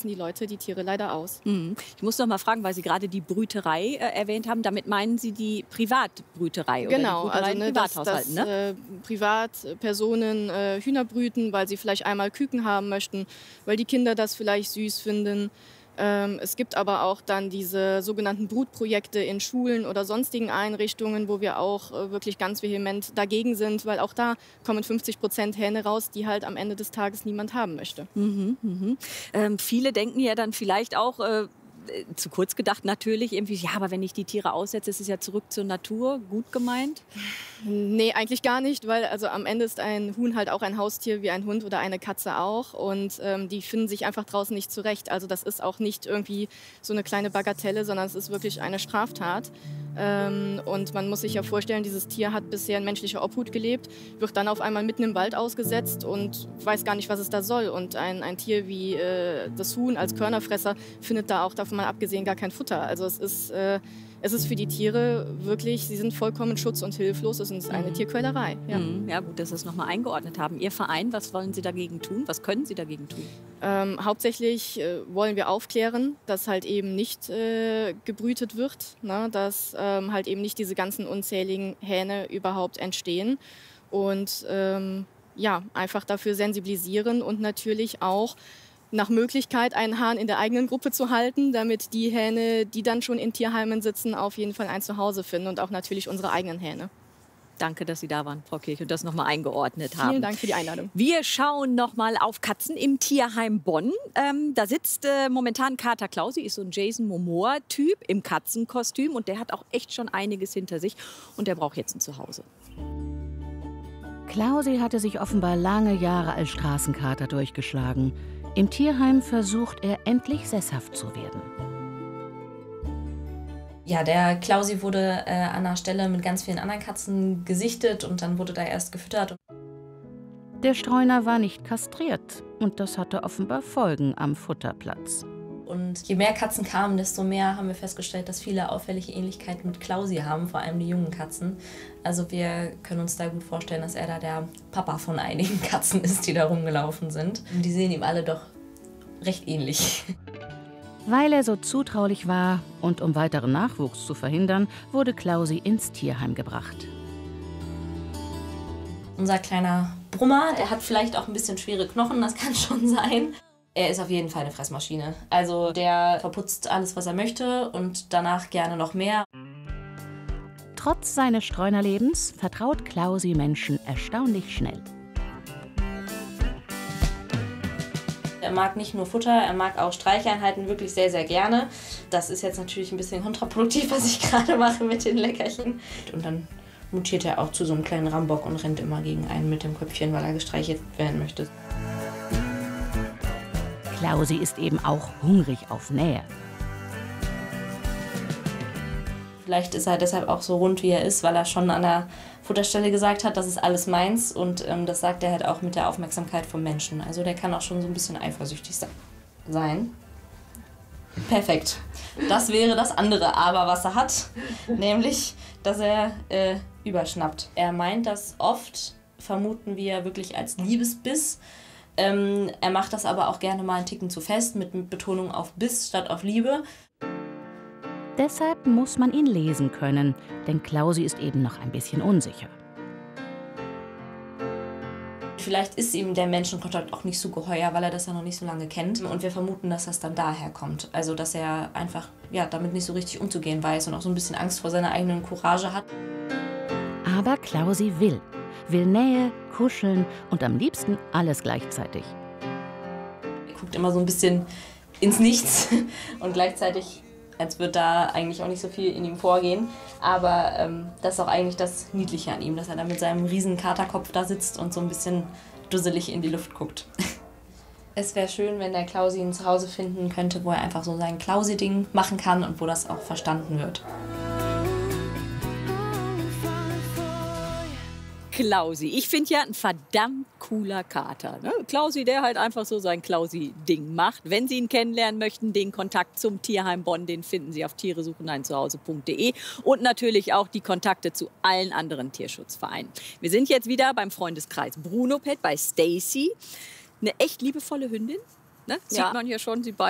setzen die Leute die Tiere leider aus. Ich muss noch mal fragen, weil Sie gerade die Brüterei erwähnt haben. Damit meinen Sie die Privatbrüterei oder Genau, die Brüterei also in Privathaushalten, ne? Privatpersonen Hühner brüten, weil sie vielleicht einmal Küken haben möchten, weil die Kinder das vielleicht süß finden. Es gibt aber auch dann diese sogenannten Brutprojekte in Schulen oder sonstigen Einrichtungen, wo wir auch wirklich ganz vehement dagegen sind, weil auch da kommen 50% Hähne raus, die halt am Ende des Tages niemand haben möchte. Viele denken ja dann vielleicht auch, zu kurz gedacht natürlich, irgendwie, ja, aber wenn ich die Tiere aussetze, ist es ja zurück zur Natur, gut gemeint? Nee, eigentlich gar nicht, weil also am Ende ist ein Huhn halt auch ein Haustier wie ein Hund oder eine Katze auch und die finden sich einfach draußen nicht zurecht. Also das ist auch nicht irgendwie so eine kleine Bagatelle, sondern es ist wirklich eine Straftat. Und man muss sich ja vorstellen, dieses Tier hat bisher in menschlicher Obhut gelebt, wird dann auf einmal mitten im Wald ausgesetzt und weiß gar nicht, was es da soll. Und ein Tier wie das Huhn als Körnerfresser findet da auch, davon mal abgesehen, gar kein Futter. Also es ist für die Tiere wirklich, sie sind vollkommen schutz- und hilflos. Es ist eine Tierquälerei. Ja. Ja, gut, dass Sie es noch mal eingeordnet haben. Ihr Verein, was wollen Sie dagegen tun? Was können Sie dagegen tun? Hauptsächlich wollen wir aufklären, dass halt eben nicht gebrütet wird, ne? Dass halt eben nicht diese ganzen unzähligen Hähne überhaupt entstehen. Und ja, einfach dafür sensibilisieren und natürlich auch nach Möglichkeit einen Hahn in der eigenen Gruppe zu halten, damit die Hähne, die dann schon in Tierheimen sitzen, auf jeden Fall ein Zuhause finden und auch natürlich unsere eigenen Hähne. Danke, dass Sie da waren, Frau Kirch, und das noch mal eingeordnet haben. Vielen Dank für die Einladung. Wir schauen noch mal auf Katzen im Tierheim Bonn. Da sitzt momentan Kater Klausi, ist so ein Jason Momoa-Typ im Katzenkostüm. Und der hat auch echt schon einiges hinter sich. Und der braucht jetzt ein Zuhause. Klausi hatte sich offenbar lange Jahre als Straßenkater durchgeschlagen. Im Tierheim versucht er, endlich sesshaft zu werden. Ja, der Klausi wurde an einer Stelle mit ganz vielen anderen Katzen gesichtet und dann wurde da erst gefüttert. Der Streuner war nicht kastriert und das hatte offenbar Folgen am Futterplatz. Und je mehr Katzen kamen, desto mehr haben wir festgestellt, dass viele auffällige Ähnlichkeiten mit Klausi haben, vor allem die jungen Katzen. Also wir können uns da gut vorstellen, dass er da der Papa von einigen Katzen ist, die da rumgelaufen sind. Und die sehen ihm alle doch recht ähnlich. Weil er so zutraulich war und um weiteren Nachwuchs zu verhindern, wurde Klausi ins Tierheim gebracht. Unser kleiner Brummer, der hat vielleicht auch ein bisschen schwere Knochen, das kann schon sein. Er ist auf jeden Fall eine Fressmaschine. Also der verputzt alles, was er möchte und danach gerne noch mehr. Trotz seines Streunerlebens vertraut Klausi Menschen erstaunlich schnell. Er mag nicht nur Futter, er mag auch Streicheinheiten wirklich sehr, sehr gerne. Das ist jetzt natürlich ein bisschen kontraproduktiv, was ich gerade mache mit den Leckerchen. Und dann mutiert er auch zu so einem kleinen Rambock und rennt immer gegen einen mit dem Köpfchen, weil er gestreichelt werden möchte. Klausi ist eben auch hungrig auf Nähe. Vielleicht ist er deshalb auch so rund, wie er ist, weil er schon an der Futterstelle gesagt hat, das ist alles meins. Und das sagt er halt auch mit der Aufmerksamkeit vom Menschen. Also der kann auch schon so ein bisschen eifersüchtig sein. Perfekt. Das wäre das andere Aber, was er hat. Nämlich, dass er überschnappt. Er meint das oft, vermuten wir wirklich als Liebesbiss. Er macht das aber auch gerne mal einen Ticken zu fest, mit Betonung auf Biss statt auf Liebe. Deshalb muss man ihn lesen können, denn Klausi ist eben noch ein bisschen unsicher. Vielleicht ist ihm der Menschenkontakt auch nicht so geheuer, weil er das ja noch nicht so lange kennt. Und wir vermuten, dass das dann daher kommt. Also, dass er einfach damit nicht so richtig umzugehen weiß und auch so ein bisschen Angst vor seiner eigenen Courage hat. Aber Klausi will Nähe, kuscheln und am liebsten alles gleichzeitig. Er guckt immer so ein bisschen ins Nichts und gleichzeitig, als würde da eigentlich auch nicht so viel in ihm vorgehen. Aber das ist auch eigentlich das Niedliche an ihm, dass er da mit seinem riesen Katerkopf da sitzt und so ein bisschen dusselig in die Luft guckt. Es wäre schön, wenn der Klausi ein Zuhause finden könnte, wo er einfach so sein Klausi-Ding machen kann und wo das auch verstanden wird. Klausi. Ich finde ja ein verdammt cooler Kater. Ne? Klausi, der halt einfach so sein Klausi-Ding macht. Wenn Sie ihn kennenlernen möchten, den Kontakt zum Tierheim Bonn, den finden Sie auf tieresucheneinzuhause.de und natürlich auch die Kontakte zu allen anderen Tierschutzvereinen. Wir sind jetzt wieder beim Freundeskreis Bruno Pet bei Stacy. Eine echt liebevolle Hündin. Ne? Sieht man hier schon, sie